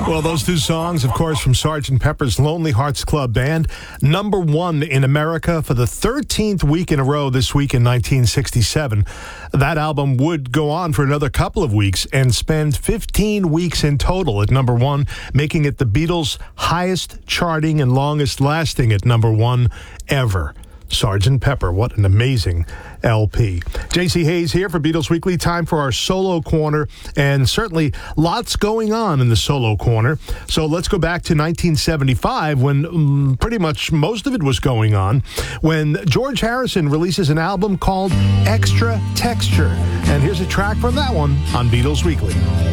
Well, those two songs, of course, from Sgt. Pepper's Lonely Hearts Club Band, #1 in America for the 13th week in a row this week in 1967. That album would go on for another couple of weeks and spend 15 weeks in total at #1, making it the Beatles' highest charting and longest lasting at #1 ever. Sgt. Pepper, what an amazing LP. J.C. Hayes here for Beatles Weekly. Time for our solo corner, and certainly lots going on in the solo corner. So let's go back to 1975 when pretty much most of it was going on, when George Harrison releases an album called Extra Texture. And here's a track from that one on Beatles Weekly.